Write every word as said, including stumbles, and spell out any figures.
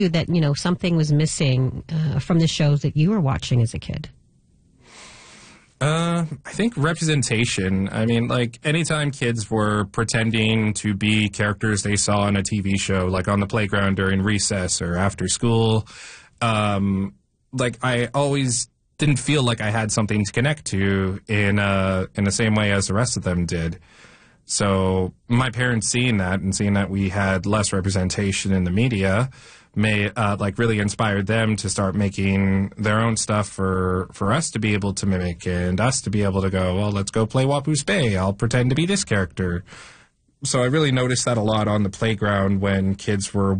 that, you know, something was missing uh, from the shows that you were watching as a kid? Uh, I think representation. I mean, like, anytime kids were pretending to be characters they saw on a T V show, like on the playground during recess or after school, um, like, I always didn't feel like I had something to connect to in, uh, in the same way as the rest of them did. So my parents seeing that and seeing that we had less representation in the media may uh, like really inspired them to start making their own stuff for for us to be able to mimic and us to be able to go, well, let's go play Wapus Bay. I'll pretend to be this character. So I really noticed that a lot on the playground when kids were